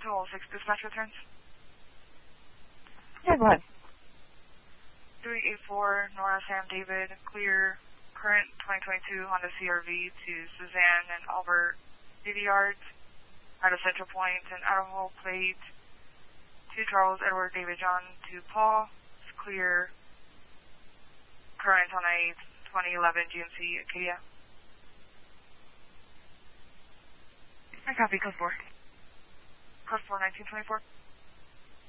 206 dispatch returns. Yeah, go ahead. 384 Nora Sam David, clear current 2022 Honda CRV to Suzanne and Albert City Yards out of Central Point and Idaho plate to Charles Edward David John to Paul. It's clear current on a 2011 GMC Acadia. I copy, code 4. Code 4, 1924.